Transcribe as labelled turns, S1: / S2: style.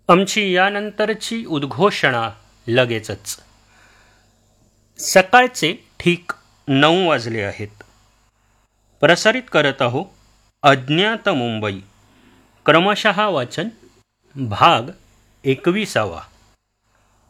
S1: आमची यानंतरची उद्घोषणा लगेचच. सकाळचे ठीक 9 वाजले आहेत. प्रसारित करत आहो अज्ञात मुंबई क्रमशः वाचन भाग 21.